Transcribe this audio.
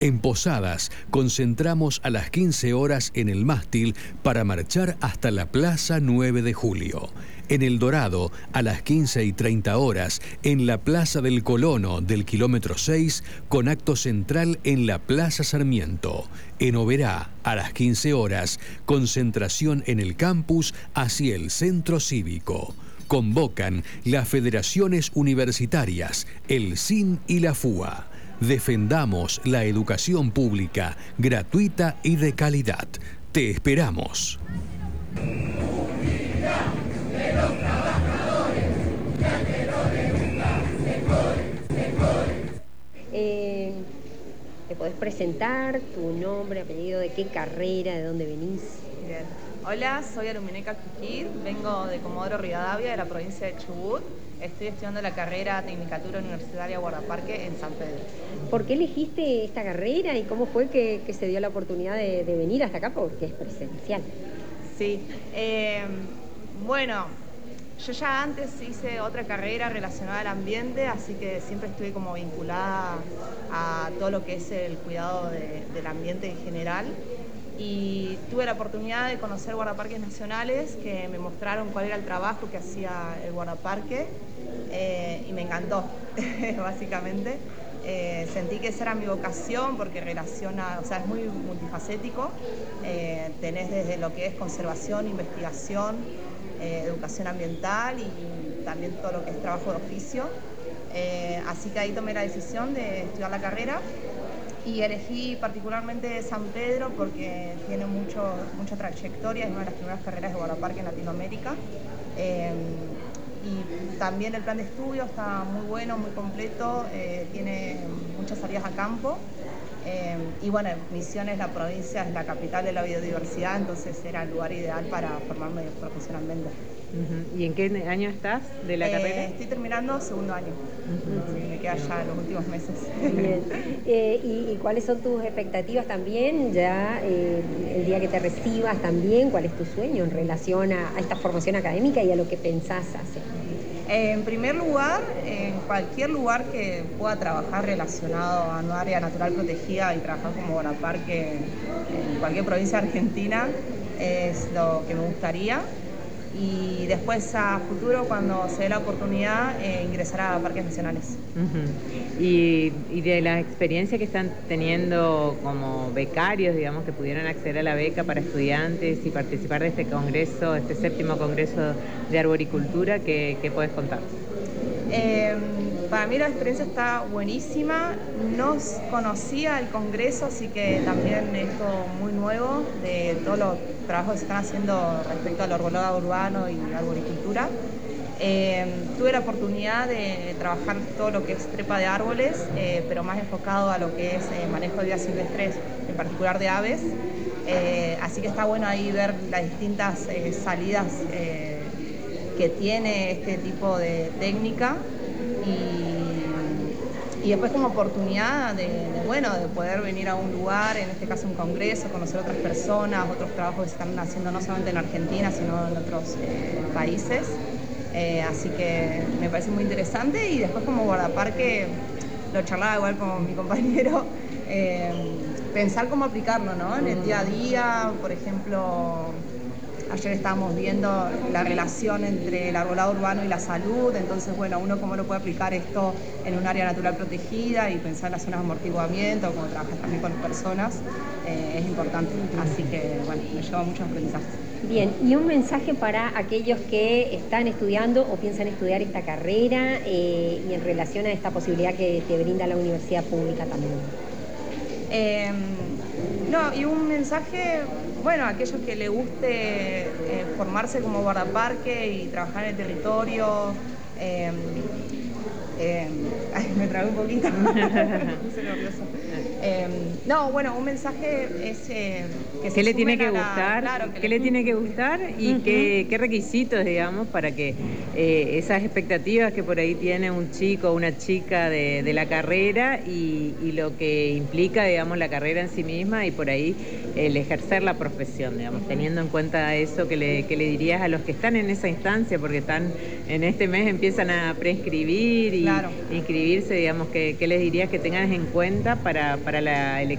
En Posadas, concentramos a las 15 horas en el mástil para marchar hasta la Plaza 9 de Julio. En El Dorado, a las 15:30 horas, en la Plaza del Colono del kilómetro 6, con acto central en la Plaza Sarmiento. En Oberá, a las 15 horas, concentración en el campus hacia el Centro Cívico. Convocan las federaciones universitarias, el CIN y la FUA. Defendamos la educación pública, gratuita y de calidad. Te esperamos. ¿Te podés presentar tu nombre, apellido, de qué carrera, de dónde venís? Bien. Hola, soy Alumineca Kikir, vengo de Comodoro Rivadavia, de la provincia de Chubut. Estoy estudiando la carrera Tecnicatura Universitaria Guardaparque en San Pedro. ¿Por qué elegiste esta carrera y cómo fue que se dio la oportunidad de venir hasta acá? Porque es presencial. Sí, bueno, yo ya antes hice otra carrera relacionada al ambiente, así que siempre estuve como vinculada a todo lo que es el cuidado del ambiente en general. Y tuve la oportunidad de conocer guardaparques nacionales que me mostraron cuál era el trabajo que hacía el guardaparque y me encantó, básicamente. Sentí que esa era mi vocación porque relaciona, o sea, es muy multifacético. Tenés desde lo que es conservación, investigación, educación ambiental y también todo lo que es trabajo de oficio. Así que ahí tomé la decisión de estudiar la carrera. Y elegí particularmente San Pedro porque tiene mucha trayectoria, es una de las primeras carreras de guardaparque en Latinoamérica. Y también el plan de estudio está muy bueno, muy completo, tiene muchas salidas a campo. Y bueno, Misiones, la provincia, es la capital de la biodiversidad, entonces era el lugar ideal para formarme profesionalmente. ¿Y en qué año estás de la carrera? Estoy terminando segundo año. Sí, me queda ya los últimos meses. Bien. ¿Y cuáles son tus expectativas también, ya el día que te recibas también? ¿Cuál es tu sueño en relación a esta formación académica y a lo que pensás hacer? En primer lugar, en cualquier lugar que pueda trabajar relacionado a un área natural protegida y trabajar como guardaparque en cualquier provincia de Argentina es lo que me gustaría. Y después a futuro, cuando se dé la oportunidad, ingresar a parques nacionales. Y de la experiencia que están teniendo como becarios, digamos, que pudieron acceder a la beca para estudiantes y participar de este congreso, este 7º congreso de arboricultura, ¿qué puedes contar? Para mí la experiencia está buenísima. No conocía el congreso, así que también es todo muy nuevo de todos los trabajos que se están haciendo respecto al arbolado urbano y arboricultura. Tuve la oportunidad de trabajar todo lo que es trepa de árboles, pero más enfocado a lo que es manejo de vidas silvestres, en particular de aves. Así que está bueno ahí ver las distintas salidas que tiene este tipo de técnica y después como oportunidad de poder venir a un lugar, en este caso un congreso, conocer otras personas, otros trabajos que se están haciendo no solamente en Argentina, sino en otros países. Así que me parece muy interesante y después como guardaparque, lo charlaba igual con mi compañero, pensar cómo aplicarlo, ¿no? En el día a día, por ejemplo. Ayer estábamos viendo la relación entre el arbolado urbano y la salud, entonces, bueno, uno cómo lo puede aplicar esto en un área natural protegida y pensar en las zonas de amortiguamiento, como trabajar también con personas, es importante. Así que, bueno, me lleva muchos aprendizajes. Bien, y un mensaje para aquellos que están estudiando o piensan estudiar esta carrera y en relación a esta posibilidad que te brinda la universidad pública también. Y un mensaje, bueno, a aquellos que les guste formarse como guardaparque y trabajar en el territorio. Me trabé un poquito. Me puse nerviosa. No, bueno, un mensaje es que ¿Qué le tiene que gustar? Claro, ¿Qué le tiene que gustar? Y qué requisitos, digamos, para que esas expectativas que por ahí tiene un chico o una chica de la carrera y lo que implica, digamos, la carrera en sí misma y por ahí el ejercer la profesión, digamos, teniendo en cuenta eso que le dirías a los que están en esa instancia, porque están en este mes empiezan a prescribir y Claro. inscribirse, digamos, ¿qué les dirías que tengan en cuenta para la elección